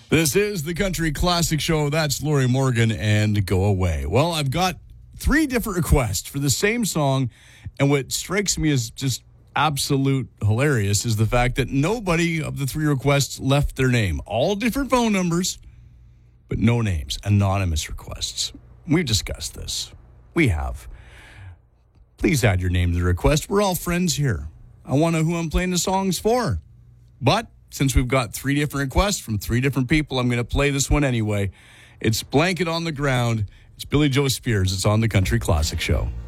This is the Country Classic Show. That's Lori Morgan and Go Away. Well, I've got 3 different requests for the same song, and what strikes me as just absolute hilarious is the fact that nobody of the 3 requests left their name. All different phone numbers, but no names. Anonymous requests. We've discussed this. We have. Please add your name to the request. We're all friends here. I want to know who I'm playing the songs for. But since we've got 3 different requests from 3 different people, I'm going to play this one anyway. It's Blanket on the Ground. It's Billy Joe Spears. It's on the Country Classic Show.